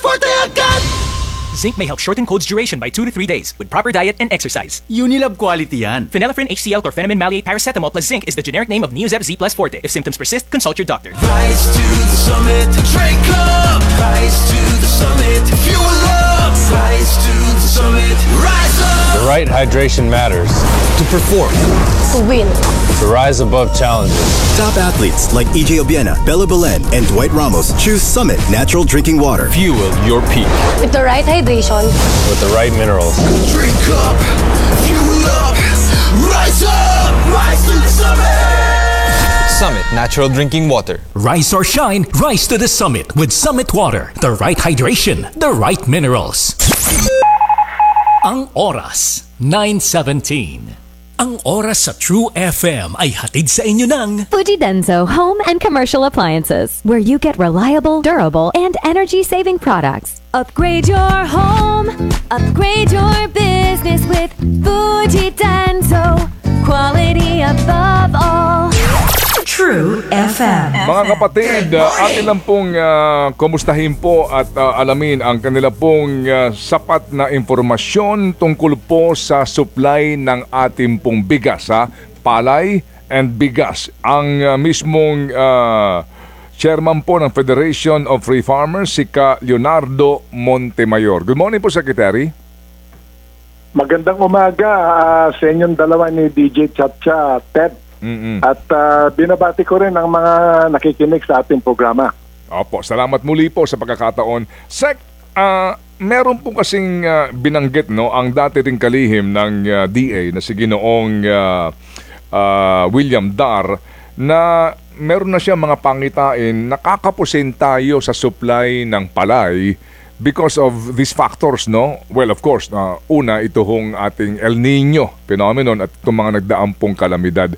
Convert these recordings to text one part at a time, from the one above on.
Forte agad! Zinc may help shorten cold's duration by 2 to 3 days with proper diet and exercise. Unilab quality yan. Phenylephrine HCl chlorpheniramine maleate paracetamol plus zinc is the generic name of Neozeb Z plus Forte. If symptoms persist, consult your doctor. Rise to the summit, drink up. Rise to the summit, fuel up. Rise to the summit, rise up. The right hydration matters. To perform. To win. To rise above challenges. Top athletes like EJ Obiena, Bella Belen, and Dwight Ramos choose Summit Natural Drinking Water. Fuel your peak. With the right hydration. With the right minerals. Drink up, fuel up, rise up, rise to the summit. Summit Natural Drinking Water. Rise or shine, rise to the summit with Summit Water. The right hydration, the right minerals. Ang oras, 9:17. Ang oras sa True FM ay hatid sa inyo ng Fuji Denso Home and Commercial Appliances, where you get reliable, durable, and energy-saving products. Upgrade your home, upgrade your business with Fuji Denso. Quality above all. True FM. Mga kapatid, atin lang pong kumustahin po at alamin ang kanila pong sapat na impormasyon tungkol po sa supply ng ating pong bigas, palay and bigas. Ang mismong chairman po ng Federation of Free Farmers, si Ka Leonardo Montemayor. Good morning po, Secretary. Magandang umaga sa inyong dalawa ni DJ Chacha, Ted. At binabati ko rin ang mga nakikinig sa ating programa. Opo, salamat muli po sa pagkakataon. Sec, meron po kasing binanggit ang dati ring kalihim ng DA na si Ginoong William Dar na meron na siya mga pangitain, nakakapusin tayo sa supply ng palay because of these factors, no? Well, of course, una, ito hong ating El Nino phenomenon at itong mga nagdaang pong kalamidad.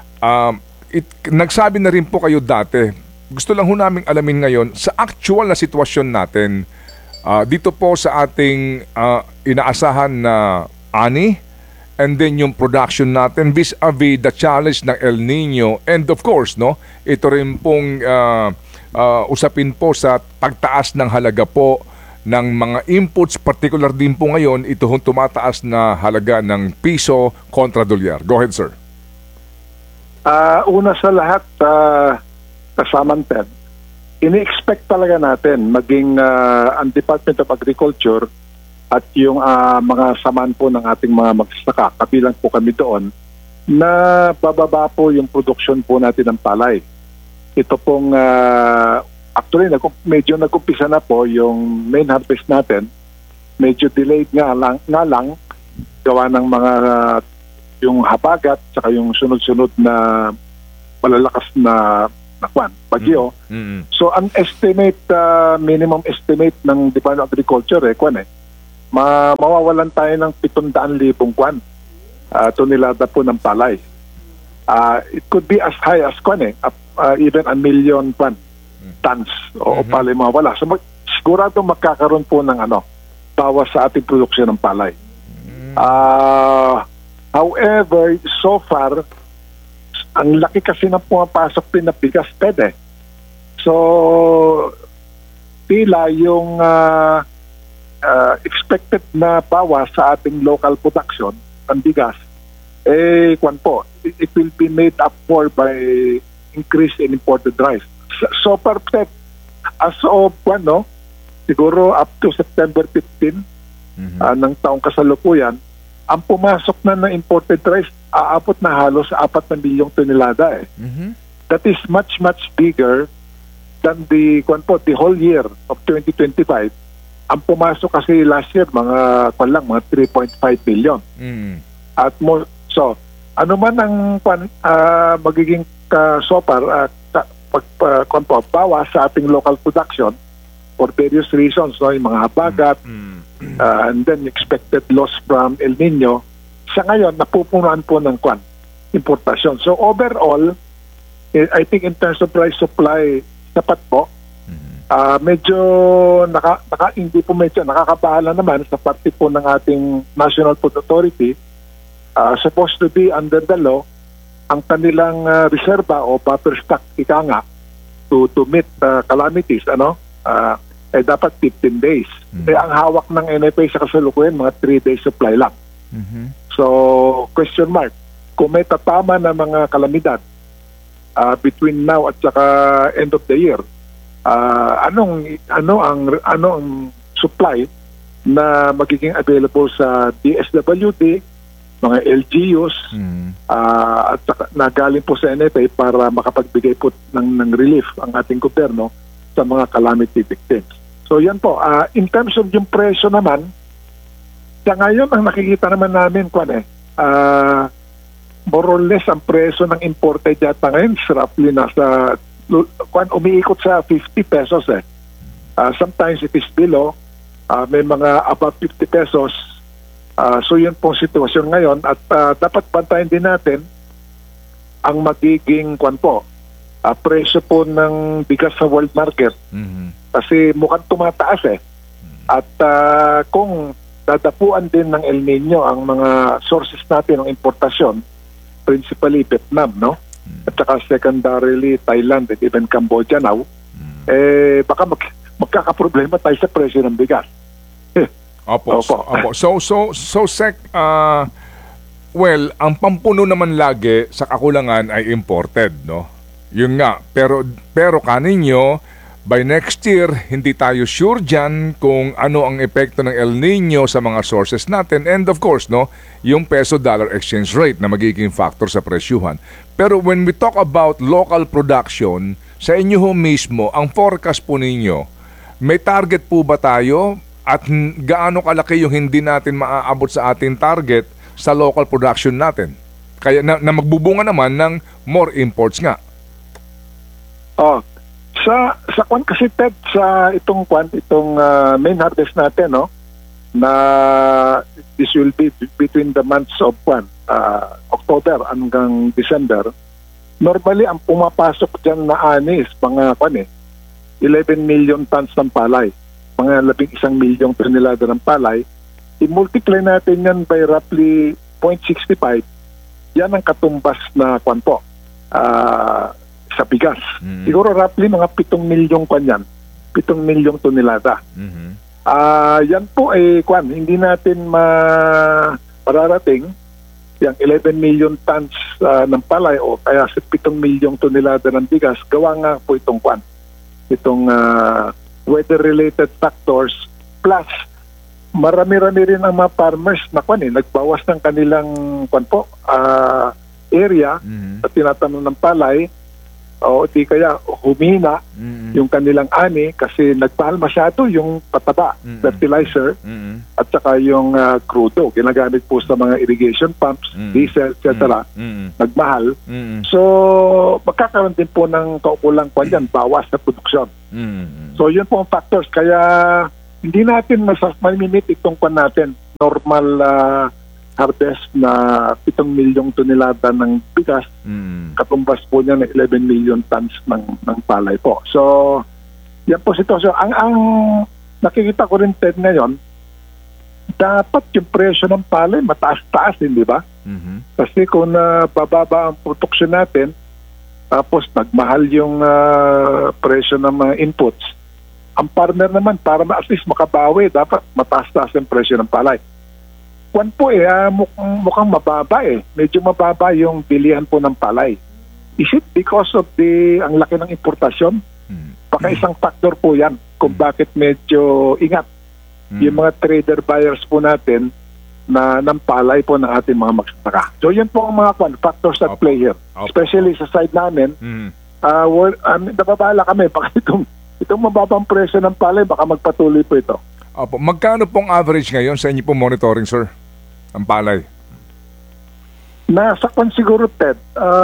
Nagsabi na rin po kayo dati, gusto lang ho namin alamin ngayon, sa actual na sitwasyon natin, dito po sa ating inaasahan na ani, and then yung production natin vis-a-vis the challenge ng El Nino, and of course, no, ito rin pong usapin po sa pagtaas ng halaga po ng mga inputs, particular din po ngayon, ito hong tumataas na halaga ng piso kontra dolyar. Go ahead, sir. Una sa lahat, kasamang Ted, ini-expect talaga natin maging ang Department of Agriculture at yung mga samaan po ng ating mga magsasaka, kabilang po kami doon, na bababa po yung production po natin ng palay. Ito pong, actually, medyo nag-umpisa na po yung main harvest natin. Medyo delayed nga lang gawa ng mga yung habagat saka yung sunod-sunod na malalakas na bagyo. So ang estimate, minimum estimate ng Department of Agriculture mawawalan tayo ng 700,000 tonelada po ng palay. It could be as high as even 1 million tons o palay mawala. So sigurado magkakaroon po ng bawas sa ating produksyon ng palay. However, so far, ang laki kasi na pumapasok din na bigas, pwede. So, tila yung expected na bawas sa ating local production ng bigas, it will be made up for by increase in imported rice. So far, as of siguro up to September 15 ng taong kasalukuyan, ang pumasok na imported rice aabot na halos 4 milyong tonelada That is much bigger than the whole year of 2025. Ang pumasok kasi last year mga 3.5 billion. At so ano man ang magiging so far bawas sa ating local production for various reasons, yung mga habagat, and then expected loss from El Nino, sa ngayon napupunuan po ng importasyon. So overall, I think in terms of rice supply, sapat po. Medyo hindi po medyo nakakabahala naman sa parte po ng ating National Food Authority. Supposed to be under the law ang kanilang reserba o buffer stock ika nga to meet calamities, dapat 15 days. Ang hawak ng NFA sa kasalukuyan, mga 3 days supply lang. So, question mark. Kung may tatama na mga kalamidad between now at saka end of the year, ano ang supply na magiging available sa DSWD, mga LGUs, at saka nagaling po sa NFA para makapagbigay po ng relief ang ating gobyerno sa mga calamity victims. So yan po, in terms of yung presyo naman, sa ngayon ang nakikita naman namin, more or less ang presyo ng imported yata ngayon, roughly nasa, umiikot sa 50 pesos eh. Sometimes it is below, may mga above 50 pesos. So yun pong sitwasyon ngayon at dapat bantayan din natin ang magiging presyo po ng bigas sa world market. Kasi mukhang tumataas eh. At kung dadapuan din ng El Nino ang mga sources natin ng importasyon, principally Vietnam, no? At saka secondarily Thailand and even Cambodia now, baka magkakaproblema tayo sa presyo ng bigas. Opo. So Sec, well, ang pampuno naman lagi sa kakulangan ay imported, no? Yun nga, pero kaninyo, by next year, hindi tayo sure dyan kung ano ang epekto ng El Nino sa mga sources natin. And of course, no, yung peso-dollar exchange rate na magiging factor sa presyuhan. Pero when we talk about local production, sa inyo ho mismo, ang forecast po ninyo, may target po ba tayo? At gaano kalaki yung hindi natin maaabot sa ating target sa local production natin? Kaya na magbubunga naman ng more imports nga. Sa kasi Ted, sa itong main harvest natin, no, na this will be between the months of October hanggang December. Normally ang pumapasok diyan na anis mga 11 million tons ng palay, mga 11 milyong tonelada ng palay. I-multiply natin yan by roughly 0.65. Yan ang katumbas na sa bigas. Siguro roughly mga 7 milyong 7 milyong tonelada. Yan po hindi natin mararating yung 11 million tons ng palay o kaya sa 7 milyong tonelada ng bigas. Gawa nga po itong weather-related factors, plus marami-rami rin ang mga farmers na nagbawas ng kanilang area at tinatanong ng palay o di kaya humina yung kanilang ani kasi nagmahal masyado yung pataba, fertilizer at saka yung crudo ginagamit po sa mga irrigation pumps, diesel, etc. Nagmahal. So magkakaroon din po ng kaukulang bawas sa produksyon. So yun po ang factors kaya hindi natin mamimit itong natin normal harvest na 7 milyong tonelada ng bigas, katumbas po niya ng 11 million tons ng palay po. So, yan po sitwasyon. Ang nakikita ko rin Ted ngayon, dapat yung presyo ng palay mataas-taas din, di ba? Kasi kung bababa ang produksyon natin, tapos nagmahal yung presyo ng mga inputs, ang farmer naman, para at least makabawi, dapat mataas-taas ang presyo ng palay. Mukhang mababa Medyo mababa yung bilihan po ng palay. Is it because of ang laki ng importasyon? Baka isang factor po yan kung bakit medyo ingat yung mga trader buyers po natin na ng palay po ng ating mga magsasaka. So yan po ang mga factors at play here. Especially sa side namin, nababala kami baka itong mababang presyo ng palay baka magpatuloy po ito. Opo. Magkano pong average ngayon sa inyo pong monitoring, sir? Ang palay? Nasa siguro, Ted,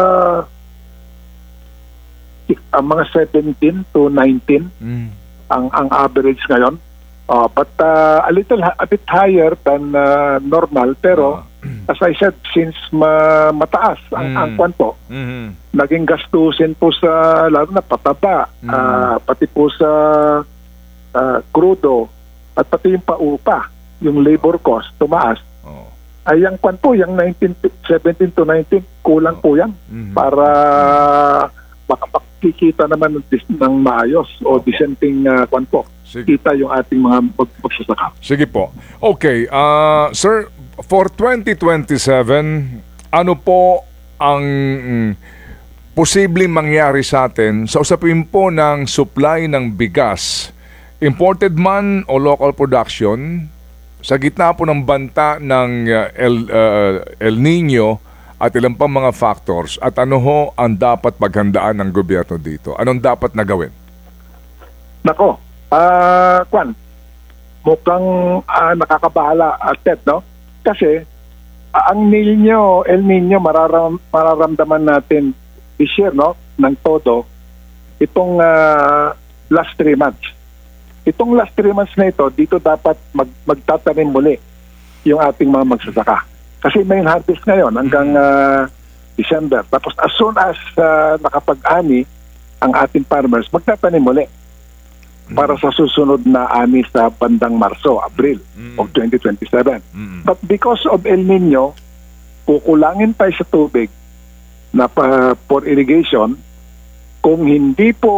ang mga 17 to 19 ang average ngayon. But a bit higher than normal. Pero, as I said, since mataas ang kwanto, naging gastusin po sa, lalo na pataba, pati po sa crudo, at pati yung paupa, yung labor cost, tumaas. Ay yung yung 17 to 19, kulang po yan para makikita naman ng maayos o dissenting Sige. kita yung ating mga magsasaka. Sige po. Okay, sir, for 2027, ano po ang posibleng mangyari sa atin sa usapin po ng supply ng bigas, imported man o local production, sa gitna po ng banta ng El Nino at ilang pang mga factors, at ano ho ang dapat paghandaan ng gobyerno dito? Anong dapat na gawin? Nako, Kwan, mukhang nakakabahala, Ted, no? Kasi ang El Nino mararamdaman natin this year, no? Ng todo, itong last 3 months. Itong last 3 months na ito, dito dapat magtatanim muli yung ating mga magsasaka. Kasi main harvest ngayon hanggang December. Tapos as soon as nakapag-ani ang ating farmers, magtatanim muli para sa susunod na ani sa bandang Marso, Abril of 2027. But because of El Nino, kukulangin tayo sa tubig na for irrigation. Kung hindi po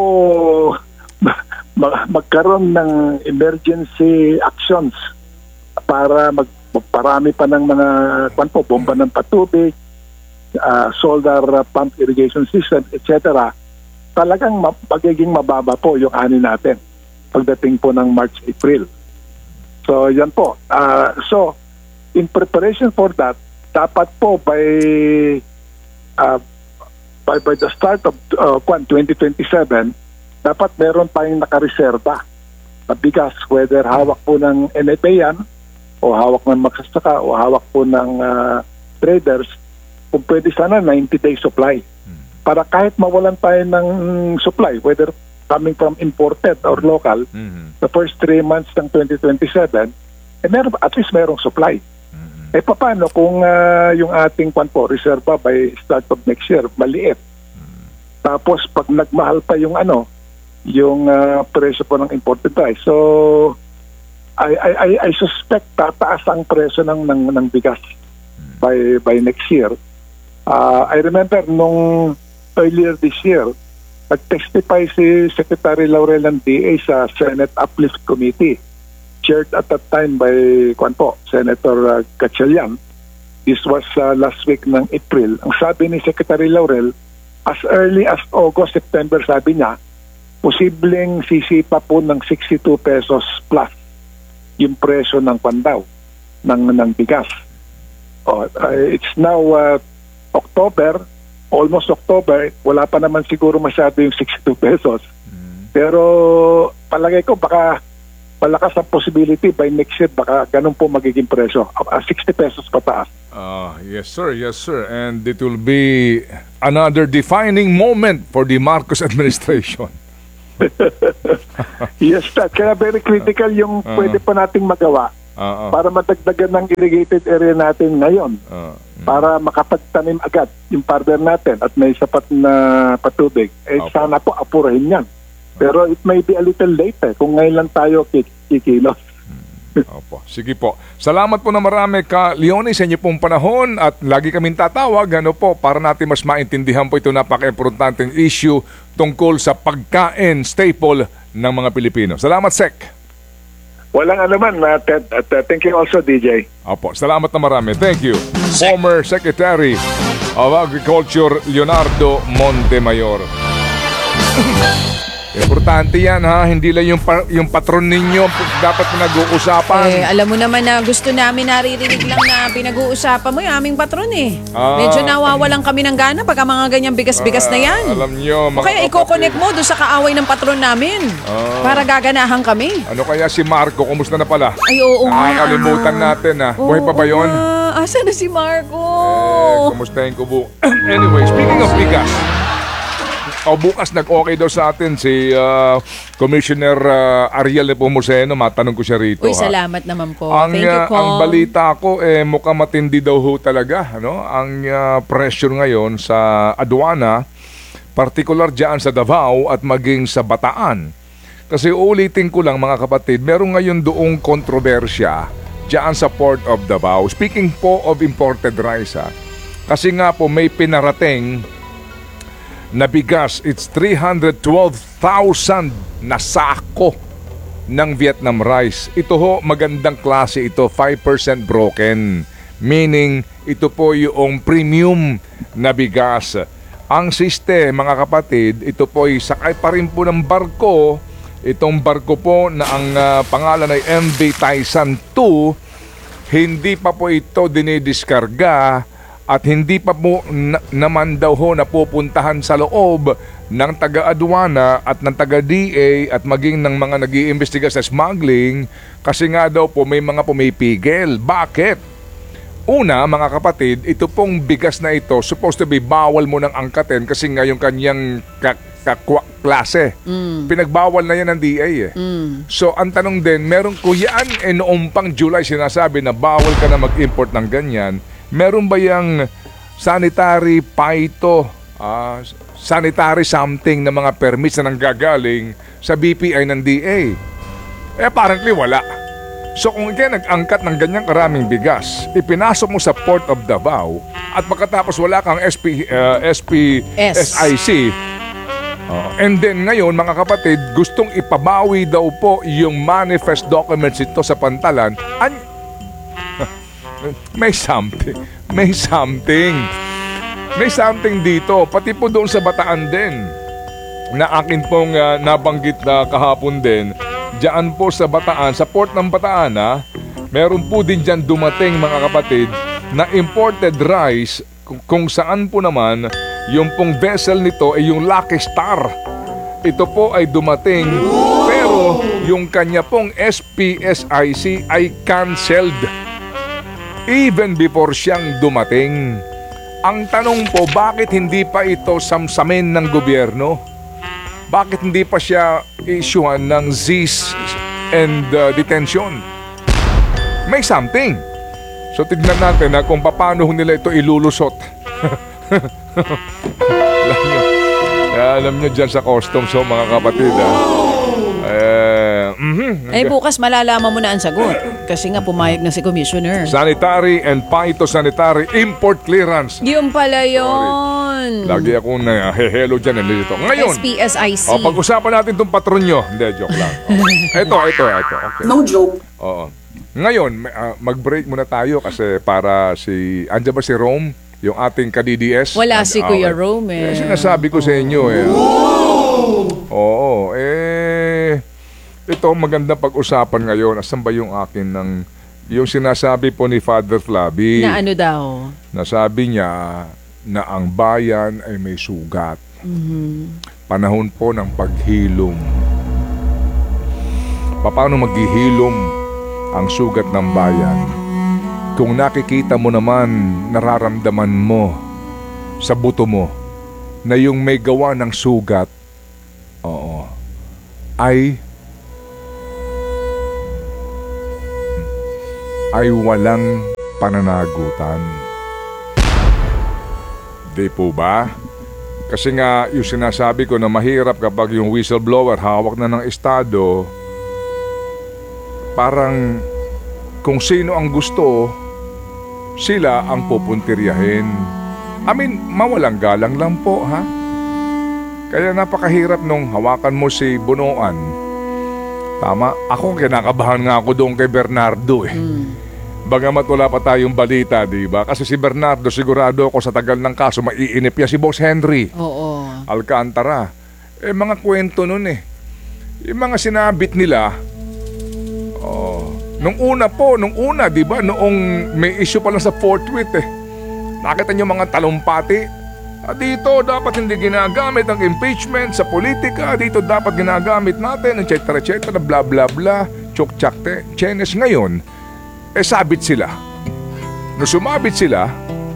magkaroon ng emergency actions para magparami pa ng mga bomba ng patubig, solar pump irrigation system, etc., talagang magiging mababa po yung ani natin pagdating po ng March, April. So, yan po. So, in preparation for that, dapat po by the start of 2027, dapat meron tayong nakareserba na bigas, whether hawak po ng NFA yan, o hawak ng magsasaka, o hawak po ng traders, kung pwede sana 90-day supply. Para kahit mawalan tayo ng supply, whether coming from imported or local, the first 3 months ng 2027, at least merong supply. Paano kung yung ating reserva by start of next year, maliit? Tapos pag nagmahal pa yung presyo po ng imported rice. So, I suspect tataas ang presyo ng bigas by next year. I remember nung earlier this year, nag-testify si Secretary Laurel ng DA sa Senate Uplift Committee, chaired at that time by Senator Gatchalian. This was last week ng April. Ang sabi ni Secretary Laurel, as early as August, September, sabi niya, posibleng sisipa po ng 62 pesos plus yung presyo ng ng bigas. It's now October, almost October, wala pa naman siguro masyado yung 62 pesos. Pero palagay ko baka malakas ang possibility by next year, baka ganun po magiging presyo. 60 pesos pataas. Yes sir, yes sir. And it will be another defining moment for the Marcos administration. Yes, kaya very critical yung pwede pa nating magawa para madagdagan ng irrigated area natin ngayon. Para makapagtanim agad yung farmer natin at may sapat na patubig. Sana po apurahin yan. Pero it may be a little late kung ngayon lang tayo kikilos. Opo. Sige po. Salamat po na marami ka, Leonie, sa inyo pong panahon, at lagi kaming tatawag para natin mas maintindihan po ito napaka-importanteng issue tungkol sa pagkain staple ng mga Pilipino. Salamat, Sec. Walang anuman, Ted. At thank you also, DJ. Opo. Salamat na marami. Thank you. Former Secretary of Agriculture, Leonardo Montemayor. Importante yan, ha, hindi lang yung patron ninyo dapat pinag-uusapan. Alam mo naman na gusto namin naririnig lang na pinag-uusapan mo yung aming patron Medyo nawawalan kami ng gana pag ang mga ganyang bigas-bigas na yan. Alam nyo, o kaya i-connect mo doon sa kaaway ng patron namin para gaganahan kami. Ano kaya si Marco, kumusta na pala? Ay, oo nga. Kalimutan natin, ha. Buhay pa ba yun? Asa na si Marco? Kumustahin ko po. Anyway, speaking of bigas, bukas nag-okay daw sa atin si Commissioner Ariel Nepomuceno. Matanong ko siya rito. Uy, salamat naman po. Thank you, Kong. Ang balita ko, mukhang matindi daw ho talaga. Ang pressure ngayon sa aduana, particular dyan sa Davao at maging sa Bataan. Kasi ulitin ko lang mga kapatid, meron ngayon doong kontrobersya dyan sa Port of Davao. Speaking po of imported rice, kasi nga po may pinarating na bigas, it's 312,000 na sako ng Vietnam rice. Ito ho, magandang klase ito, 5% broken. Meaning, ito po yung premium na bigas. Ang siste, mga kapatid, ito po ay sakay pa rin po ng barko. Itong barko po na ang pangalan ay MV Tyson 2, hindi pa po ito dinidiskarga at hindi pa po naman daw ho napupuntahan sa loob ng taga-aduana at ng taga-DA at maging ng mga nag-iimbestiga sa smuggling kasi nga daw po may mga pumipigil. Bakit? Una, mga kapatid, ito pong bigas na ito supposed to be bawal mo ng angkatin kasi nga yung kanyang klase. Pinagbawal na yan ng DA eh. So, ang tanong din, meron ko yan noong pang July sinasabi na bawal ka na mag-import ng ganyan. Meron ba yung sanitary phyto, sanitary something na mga permits na nanggagaling sa BPI ng DA? Apparently wala. So kung ikaw nag-angkat ng ganyang karaming bigas, ipinasok mo sa Port of Davao at pagkatapos wala kang SPSIC, and then ngayon mga kapatid, gustong ipabawi daw po yung manifest documents ito sa pantalan, may something. May something dito, pati po doon sa Bataan din, na akin pong nabanggit na kahapon din. Diyan po sa Bataan, sa port ng Bataan, meron po din dyan dumating mga kapatid na imported rice kung saan po naman yung pong vessel nito ay yung Lucky Star. Ito po ay dumating pero yung kanya pong SPSIC ay cancelled even before siyang dumating. Ang tanong po, bakit hindi pa ito samsamin ng gobyerno? Bakit hindi pa siya issuean ng Z's and detention? May something. So tignan natin kung paano nila ito ilulusot. Alam nyo dyan sa customs, mga kapatid. Bukas malalaman mo na ang sagot. Kasi nga pumayag na si Commissioner. Sanitary and phytosanitary import clearance. Yun pala yun. Lagi akong hehelo dyan dito. Ngayon, SPSIC. pag-usapan natin itong patron nyo. Hindi, joke lang. Ito. Okay. No joke. Oo. Ngayon, mag-break muna tayo kasi para andyan ba si Rome? Yung ating ka-DDS? Wala si Kuya Rome eh. Sinasabi ko sa inyo eh. Oo, ito maganda pag-usapan ngayon. Asan ba yung akin yung sinasabi po ni Father Flavi? Na ano daw? Nasabi niya na ang bayan ay may sugat. Panahon po ng paghilom. Paano maghihilom ang sugat ng bayan? Kung nakikita mo naman, nararamdaman mo sa buto mo na yung may gawa ng sugat, ay walang pananagutan. Di po ba? Kasi nga yung sinasabi ko na mahirap kapag yung whistleblower hawak na ng estado, parang kung sino ang gusto, sila ang pupuntiryahin. Mawalang galang lang po, ha? Kaya napakahirap nung hawakan mo si Bunuan. Tama, ako kinakabahan nga ako doon kay Bernardo eh. Bagamat wala pa tayong balita, di ba? Kasi si Bernardo, sigurado ako sa tagal ng kaso, maiinip yan si Boss Henry. Oo. Alcantara. Mga kwento nun eh. Yung mga sinabit nila, nung una, di ba? Noong may issue pa lang sa Fort Worth eh. Nakita niyo mga talumpati? Dito dapat hindi ginagamit ang impeachment sa politika. Dito dapat ginagamit natin, etc. Bla bla bla. Chok-chakte. Chenes ngayon, sabit sila. Nung sumabit sila,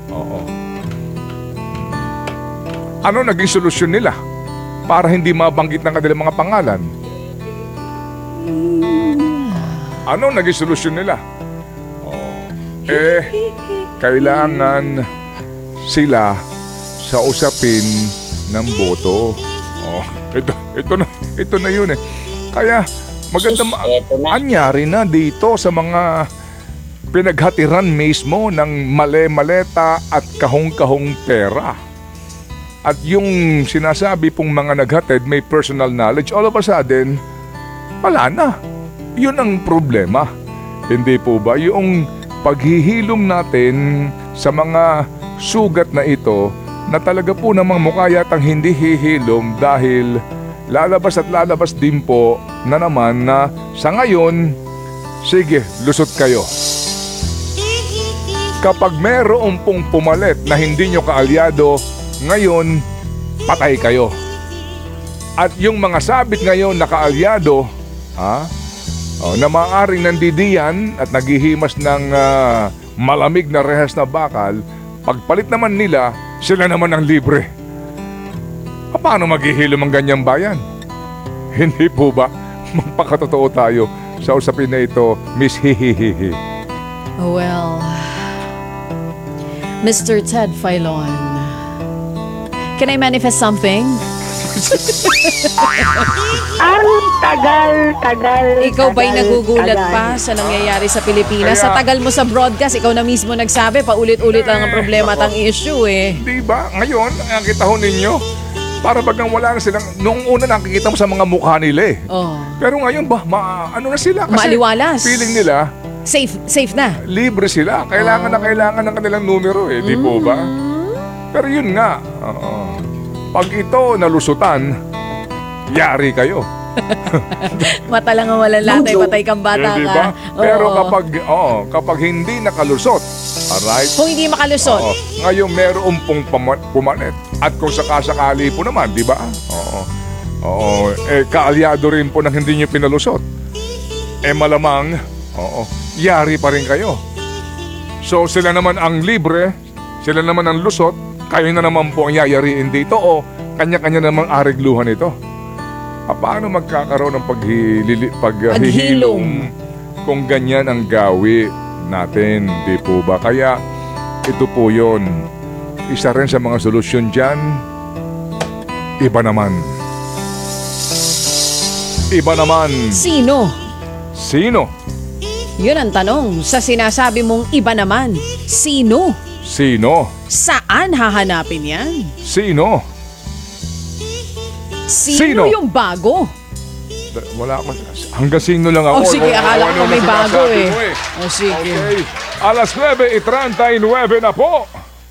ano naging solusyon nila para hindi mabanggit ng kanilang mga pangalan? Ano naging solusyon nila? Kailangan sila sa usapin ng boto. Ito na yun eh. Kaya maganda anyari na dito sa mga pinaghatiran mismo ng male-maleta at kahong-kahong pera. At yung sinasabi pong mga naghatid may personal knowledge, all of a sudden, wala na. Yun ang problema. Hindi po ba? Yung paghihilom natin sa mga sugat na ito na talaga po namang mukha yatang hindi hihilom dahil lalabas at lalabas din po na naman na sa ngayon, sige, lusot kayo. Kapag meron pong pumalit na hindi nyo kaalyado, ngayon, patay kayo. At yung mga sabit ngayon na kaalyado, na maaaring nandidiyan at naghihimas ng malamig na rehas na bakal, pagpalit naman nila, sila naman ang libre. Paano maghihilom ang ganyang bayan? Hindi po ba? Magpakatotoo tayo sa usapin na ito, Miss Hihihihi. Well, Mr. Ted Filon, can I manifest something? Ang tagal. Ikaw ba'y nagugulat pa sa nangyayari sa Pilipinas? Sa tagal mo sa broadcast, ikaw na mismo nagsabi, paulit-ulit lang ang problema at ang issue eh. Di ba? Ngayon, nakikita ho ninyo, para bagang wala na silang, noong una nakikita mo sa mga mukha nila eh. Oh. Pero ngayon ba, ano na sila? Kasi maaliwalas. feeling nila, Safe na. libre sila. Kailangan na kailangan ng kanilang numero eh. Di po ba? Pero yun nga, pag ito nalusutan, yari kayo. Mata lang ang walang latay, patay kang bata Di ka. ba? Pero kapag hindi nakalusot, alright? Kung hindi makalusot. Ngayon meron pong pumalit. At kung sakasakali po naman, di ba? Kaalyado rin po nang hindi nyo pinalusot. Malamang, yari pa rin kayo. So sila naman ang libre, sila naman ang lusot, kayo na naman po ang yayariin dito o kanya-kanya namang arigluhan ito. Paano magkakaroon ng paghihilom kung ganyan ang gawi natin, di po ba? Kaya ito po yun. Isa rin sa mga solusyon dyan, iba naman. Iba naman. Sino? Sino? Yun ang tanong. Sa sinasabi mong iba naman, sino? Sino? Saan hahanapin yan? Sino? Sino yung bago? Wala ako. Hanggang sino lang ako. Sige, akala ko may bago eh. Sige. Okay. Alas 9:39 na po.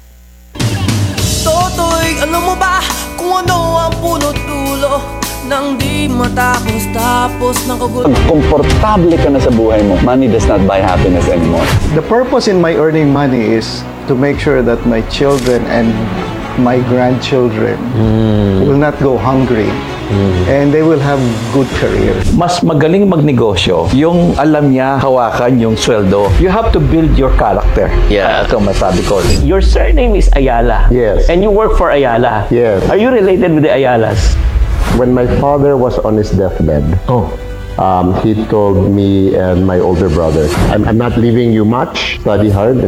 Totoy, alam mo ba kung ano ang punot dulo nang di matapos ng kagulo? Komportable ka na sa buhay mo. Money does not buy happiness anymore. The purpose in my earning money is to make sure that my children and my grandchildren will not go hungry and they will have good careers. Mas magaling magnegosyo yung alam niya hawakan yung sweldo. You have to build your character. Yeah. Ito masabi ko. Your surname is Ayala. Yes. And you work for Ayala. Yes. Are you related with the Ayalas? When my father was on his deathbed, he told me and my older brother, I'm not leaving you much, study hard,